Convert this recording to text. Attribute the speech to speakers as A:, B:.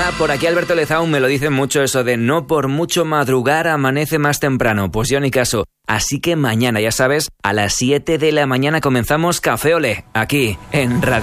A: Por aquí Alberto Lezaun me lo dice mucho eso de no por mucho madrugar amanece más temprano. Pues yo ni caso. Así que mañana, ya sabes, a las 7 de la mañana comenzamos Café Olé, aquí en Radio